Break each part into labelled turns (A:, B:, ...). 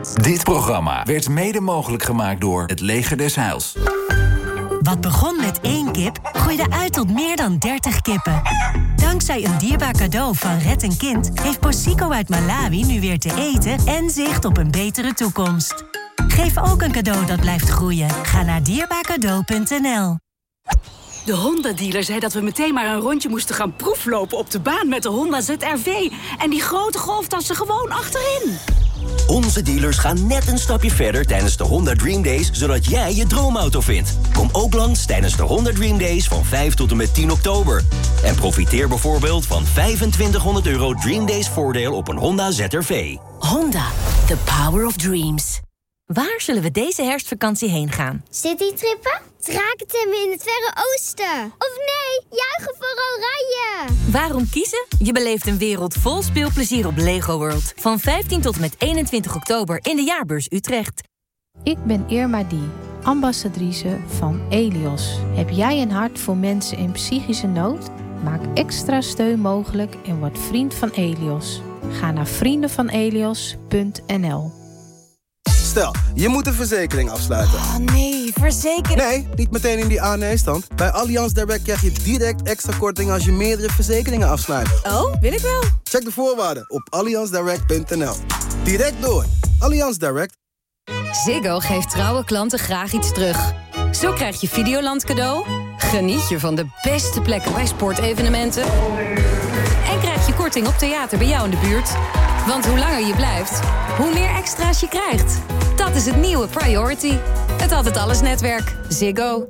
A: Dit programma werd mede mogelijk gemaakt door het Leger des Heils.
B: Wat begon met 1 kip, groeide uit tot meer dan 30 kippen. Dankzij een dierbaar cadeau van Red een Kind heeft Posico uit Malawi nu weer te eten en zicht op een betere toekomst. Geef ook een cadeau dat blijft groeien. Ga naar dierbaarcadeau.nl.
C: De Honda-dealer zei dat we meteen maar een rondje moesten gaan proeflopen op de baan met de Honda ZR-V. En die grote golftassen gewoon achterin.
D: Onze dealers gaan net een stapje verder tijdens de Honda Dream Days, zodat jij je droomauto vindt. Kom ook langs tijdens de Honda Dream Days van 5 tot en met 10 oktober. En profiteer bijvoorbeeld van €2500 Dream Days voordeel op een Honda ZR-V.
B: Honda, the power of dreams. Waar zullen we deze herfstvakantie heen gaan?
E: Citytrippen? Drakentemmen in het Verre Oosten? Of nee, juichen voor Oranje?
B: Waarom kiezen? Je beleeft een wereld vol speelplezier op Lego World. Van 15 tot en met 21 oktober in de Jaarbeurs Utrecht.
F: Ik ben Irma Die, ambassadrice van Elios. Heb jij een hart voor mensen in psychische nood? Maak extra steun mogelijk en word vriend van Elios. Ga naar vriendenvanelios.nl.
G: Stel, je moet een verzekering afsluiten.
H: Oh nee, verzekering...
G: Nee, niet meteen in die A-nee-stand. Bij Allianz Direct krijg je direct extra korting als je meerdere verzekeringen afsluit.
H: Oh, wil ik wel.
G: Check de voorwaarden op allianzdirect.nl. Direct door. Allianz Direct.
I: Ziggo geeft trouwe klanten graag iets terug. Zo krijg je Videoland cadeau, geniet je van de beste plekken bij sportevenementen... en krijg je korting op theater bij jou in de buurt. Want hoe langer je blijft, hoe meer extra's je krijgt. Dat is het nieuwe Priority. Het Altijd Alles netwerk. Ziggo.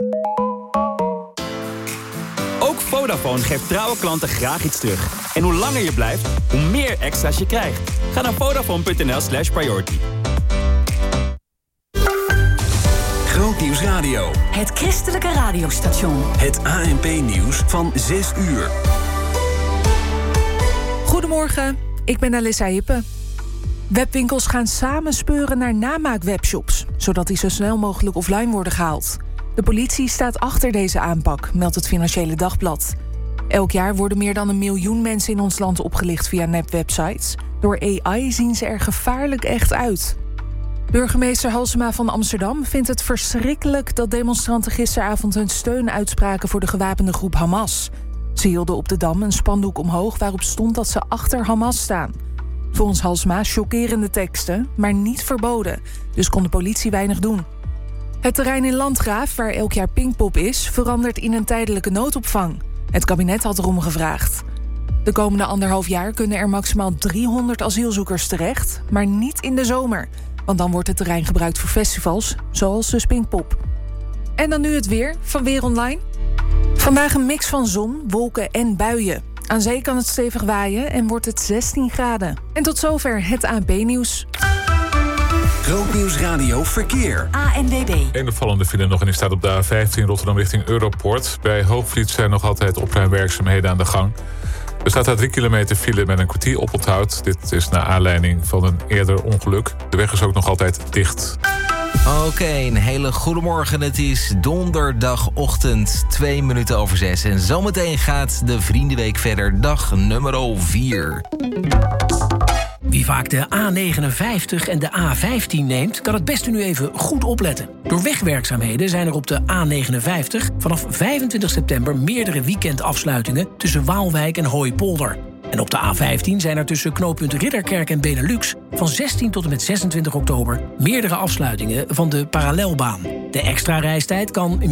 J: Ook Vodafone geeft trouwe klanten graag iets terug. En hoe langer je blijft, hoe meer extra's je krijgt. Ga naar Vodafone.nl/priority.
A: Grootnieuws Radio.
C: Het christelijke radiostation.
A: Het ANP-nieuws van 6 uur.
K: Goedemorgen, ik ben Alissa Hippe. Webwinkels gaan samen speuren naar namaakwebshops, zodat die zo snel mogelijk offline worden gehaald. De politie staat achter deze aanpak, meldt het Financiële Dagblad. Elk jaar worden meer dan 1 miljoen mensen in ons land opgelicht via nepwebsites. Door AI zien ze er gevaarlijk echt uit. Burgemeester Halsema van Amsterdam vindt het verschrikkelijk dat demonstranten gisteravond hun steun uitspraken voor de gewapende groep Hamas. Ze hielden op de Dam een spandoek omhoog waarop stond dat ze achter Hamas staan. Volgens Halsema chockerende teksten, maar niet verboden. Dus kon de politie weinig doen. Het terrein in Landgraaf, waar elk jaar Pinkpop is, verandert in een tijdelijke noodopvang. Het kabinet had erom gevraagd. De komende 1,5 jaar kunnen er maximaal 300 asielzoekers terecht, maar niet in de zomer. Want dan wordt het terrein gebruikt voor festivals, zoals dus Pinkpop. En dan nu het weer van Weer Online. Vandaag een mix van zon, wolken en buien. Aan zee kan het stevig waaien en wordt het 16 graden. En tot zover het ANP-nieuws.
A: Grootnieuws Radio Verkeer.
C: ANWB.
L: Een opvallende file nog en die staat op de A15 Rotterdam richting Europoort. Bij Hoogvliet zijn nog altijd opruimwerkzaamheden aan de gang. Er staat daar 3 kilometer file met een kwartier oponthoud. Dit is naar aanleiding van een eerder ongeluk. De weg is ook nog altijd dicht.
M: Oké, een hele goede morgen. Het is donderdagochtend, 2 minuten over 6. En zometeen gaat de Vriendenweek verder, dag nummer 4.
N: Wie vaak de A59 en de A15 neemt, kan het beste nu even goed opletten. Door wegwerkzaamheden zijn er op de A59 vanaf 25 september meerdere weekendafsluitingen tussen Waalwijk en Hooipolder. En op de A15 zijn er tussen knooppunt Ridderkerk en Benelux van 16 tot en met 26 oktober meerdere afsluitingen van de parallelbaan. De extra reistijd kan